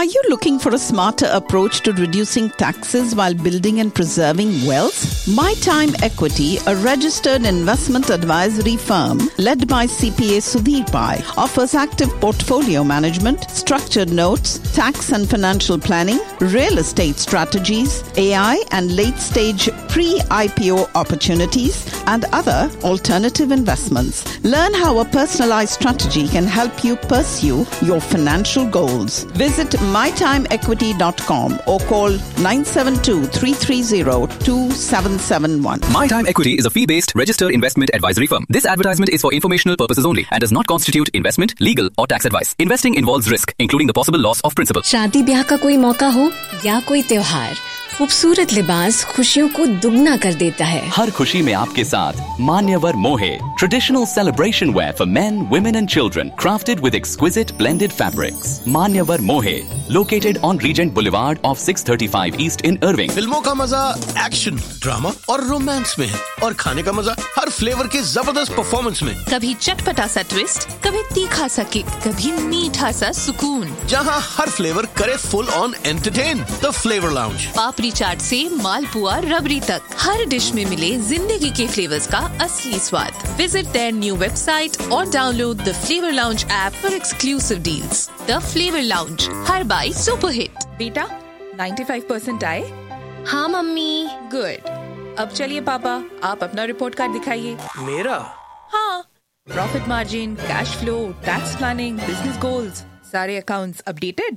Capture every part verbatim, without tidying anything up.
you looking for a smarter approach to reducing taxes while building and preserving wealth? My Time Equity, a registered investment advisory firm led by C P A Sudhir Pai, offers active portfolio management, structured notes, tax and financial planning, real estate strategies, A I and late-stage pre-I P O opportunities, and other alternative investments. Learn how a personalized strategy can help you pursue your financial goals. Visit my time equity dot com or call nine seven two, three three zero, two seven seven one. My Time Equity is a fee-based registered investment advisory firm. This advertisement is for informational purposes only and does not constitute investment, legal or tax advice. Investing involves risk, including the possible loss of principal. शादी ब्याह का कोई मौका हो या कोई त्योहार, खूबसूरत लिबास खुशियों को दुगना कर देता है. हर खुशी में आपके साथ मान्यवर मोहे, traditional celebration wear for men, women and children, crafted with exquisite blended fabrics. मान्यवर मोहे, located on Regent Boulevard off six thirty-five East in Irving. फिल्मों का मजा एक्शन, ड्रामा और रोमांस में है और खाने का मजा हर फ्लेवर के जबरदस्त परफॉर्मेंस में. कभी चटपटा सा ट्विस्ट, कभी तीखा सा किक, कभी मीठा सा सुकून. जहाँ हर फ्लेवर करे full on entertain. The flavour lounge. पापड़ी चाट से मालपुआ रबड़ी तक हर डिश में मिले जिंदगी के फ्लेवर्स का असली स्वाद. विजिट देयर न्यू वेबसाइट और download the flavour lounge app for exclusive deals. The flavour lounge, her by super hit. बेटा पचानवे परसेंट आए? हाँ मम्मी. गुड. अब चलिए पापा, आप अपना रिपोर्ट कार्ड दिखाइए. मेरा? हाँ, profit margin, cash flow, tax planning, business goals, सारे अकाउंट्स अपडेटेड.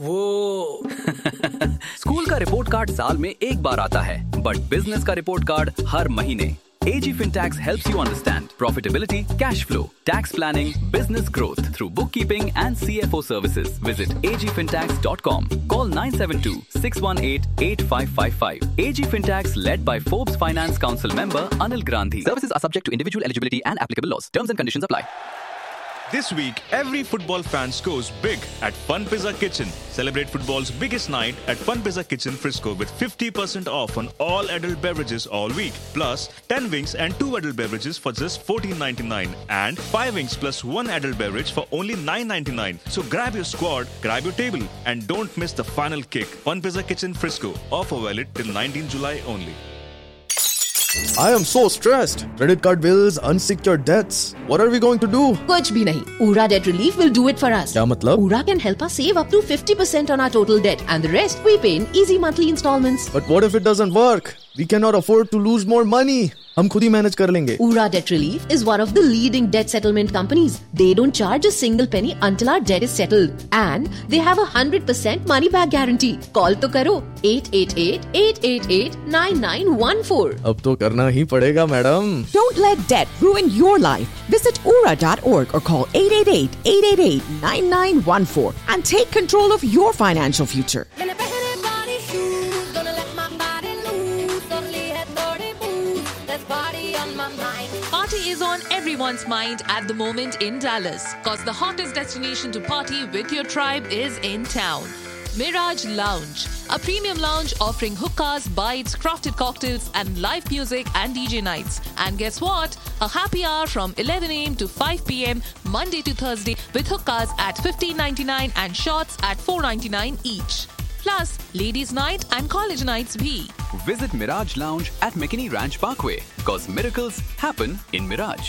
वो स्कूल का रिपोर्ट कार्ड साल में एक बार आता है, बट बिजनेस का रिपोर्ट कार्ड हर महीने. A G Fintax helps you understand profitability, cash flow, tax planning, business growth through bookkeeping and C F O services. Visit a g fintax dot com. Call nine seven two, six one eight, eight five five five. A G Fintax led by Forbes Finance Council member Anil Grandhi. Services are subject to individual eligibility and applicable laws. Terms and conditions apply. This week, every football fan scores big at Fun Pizza Kitchen. Celebrate football's biggest night at Fun Pizza Kitchen Frisco with fifty percent off on all adult beverages all week. Plus, ten wings and two adult beverages for just fourteen ninety-nine. And five wings plus one adult beverage for only nine ninety-nine. So grab your squad, grab your table, and don't miss the final kick. Fun Pizza Kitchen Frisco. Offer valid till nineteenth July only. I am so stressed. Credit card bills, unsecured debts. What are we going to do? कुछ भी नहीं. Ura Debt Relief will do it for us. क्या मतलब? Ura can help us save up to fifty percent on our total debt, and the rest we pay in easy monthly installments. But what if it doesn't work? We cannot afford to lose more money. हम खुद ही manage कर लेंगे. Ura Debt Relief is one of the leading debt settlement companies. They don't charge a single penny until our debt is settled, and they have a hundred percent money back guarantee. Call तो करो eight eight eight, eight eight eight, nine nine one four. अब तो करना ही पड़ेगा madam. Don't let debt ruin your life. Visit ura dot org or call eight eight eight, eight eight eight, nine nine one four and take control of your financial future. Party is on everyone's mind at the moment in Dallas, cause the hottest destination to party with your tribe is in town. Mirage Lounge, a premium lounge offering hookahs, bites, crafted cocktails and live music and D J nights. And guess what? A happy hour from eleven a.m. to five p.m. Monday to Thursday with hookahs at fifteen ninety-nine and shots at four ninety-nine each. Plus, ladies' night and college nights bhi. Visit Mirage Lounge at McKinney Ranch Parkway, cause miracles happen in Mirage.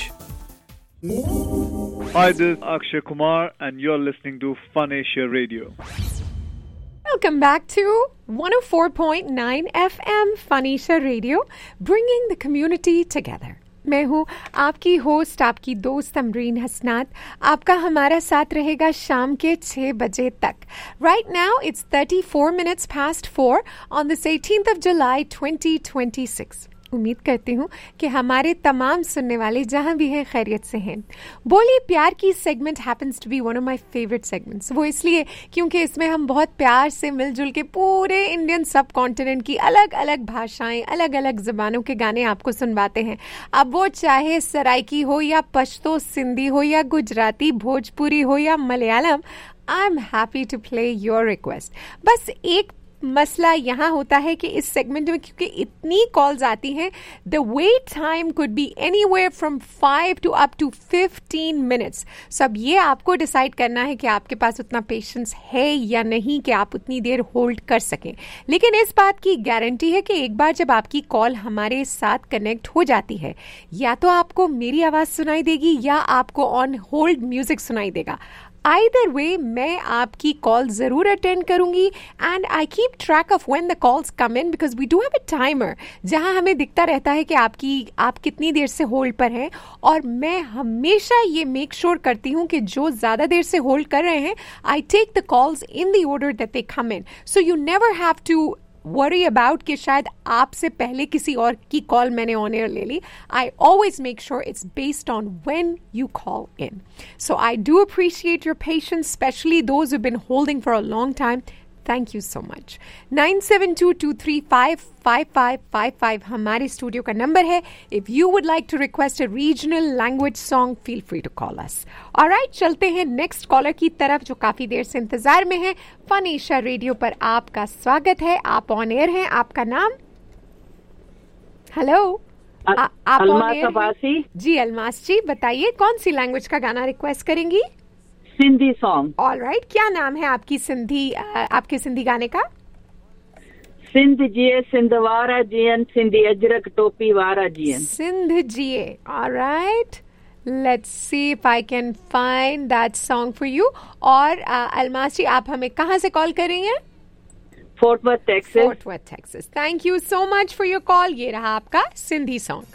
Hi, this is Akshay Kumar and you're listening to Fun Asia Radio. Welcome back to one oh four point nine F M Fun Asia Radio, bringing the community together. मैं हूँ आपकी host, आपकी दोस्त अमरीन हसनात. आपका हमारा साथ रहेगा शाम के छह बजे तक. Right now it's thirty-four minutes past four on this eighteenth of July twenty twenty-six. उम्मीद करती हूँ कि हमारे तमाम सुनने वाले जहाँ भी हैं खैरियत से हैं. बोलिए प्यार की segment happens to be one of my favourite segments. वो इसलिए क्योंकि इसमें हम बहुत प्यार से मिलजुल के पूरे इंडियन सब कॉन्टिनेंट की अलग अलग भाषाएं, अलग अलग ज़बानों के गाने आपको सुनवाते हैं. अब वो चाहे सराइकी हो या पश्तो, सिंधी हो या गुजराती, भोजपुरी हो या Malayalam, I am happy to play your request. बस एक मसला यहाँ होता है कि इस सेगमेंट में क्योंकि इतनी कॉल्स आती हैं, the wait time could be anywhere from five to up to fifteen minutes. सो अब ये आपको डिसाइड करना है कि आपके पास उतना पेशेंस है या नहीं कि आप उतनी देर होल्ड कर सकें. लेकिन इस बात की गारंटी है कि एक बार जब आपकी कॉल हमारे साथ कनेक्ट हो जाती है, या तो आपको मेरी आवाज़ सुनाई देगी या आपको ऑन होल्ड म्यूजिक सुनाई देगा. Either way, मैं आपकी कॉल ज़रूर अटेंड करूंगी and I keep track of when the calls come in because we do have a timer जहां हमें दिखता रहता है कि आपकी आप कितनी देर से होल्ड पर हैं. और मैं हमेशा ये मेक श्योर करती हूँ कि जो ज़्यादा देर से होल्ड कर रहे हैं, I take the calls in the order that they come in. So you never have to worry about कि शायद आपसे पहले किसी और की कॉल मैंने ऑन एयर ले ली. I always make sure it's based on when you call in. So I do appreciate your patience, especially those who've been holding for a long time. Thank you so much. nine seven two, two three five, five five five five हमारे studio का number है. If you would like to request a regional language song, feel free to call us. Alright, चलते हैं next collar की तरफ जो काफी देर से इंतजार में है. फनीशा रेडियो पर आपका स्वागत है. आप ऑन एयर हैं. आपका नाम? हेलो, आप ऑन एयर? जी अलमास जी, बताइए कौन सी लैंग्वेज का गाना रिक्वेस्ट करेंगी? सिंधी सॉन्ग. ऑल राइट, क्या नाम है आपकी सिंधी आपके सिंधी गाने का? सिंध जिए सिंध वारा जियन, सिंधी अजरक टोपी वारा जियन. सिंध जिए. All right, let's see if I can find that song for you. और अलमास जी, आप हमें कहाँ से कॉल कर रही हैं? Fort worth Texas. Fort worth Texas. Thank you so much for your call. ये रहा आपका सिंधी सॉन्ग.